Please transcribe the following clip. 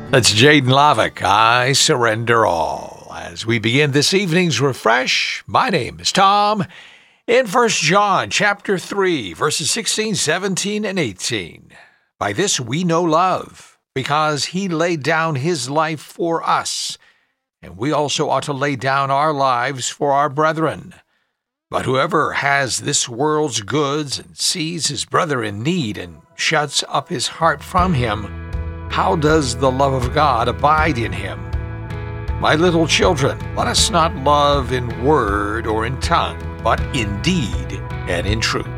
That's Jaden Lovick. I surrender all. As we begin this evening's refresh, my name is Tom. In 1 John chapter 3, verses 16, 17, and 18. By this we know love, because he laid down his life for us, and we also ought to lay down our lives for our brethren. But whoever has this world's goods and sees his brother in need and shuts up his heart from him, how does the love of God abide in him? My little children, let us not love in word or in tongue, but in deed and in truth.